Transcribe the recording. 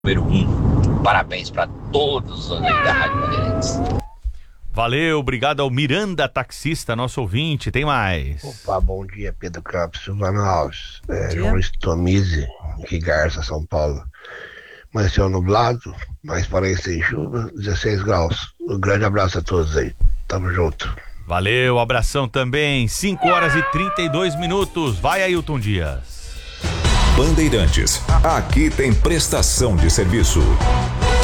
número 1. Parabéns para todos os da Rádio Bandeirantes. Valeu, obrigado ao Miranda Taxista, nosso ouvinte. Tem mais. Opa, bom dia, Pedro Campos, Silvano Alves. João Stomize, aqui Garça, São Paulo. Amanheceu nublado, mas parece sem chuva, 16 graus. Um grande abraço a todos aí. Tamo junto. Valeu, abração também. 5h32. Vai, Ailton Dias. Bandeirantes, aqui tem prestação de serviço.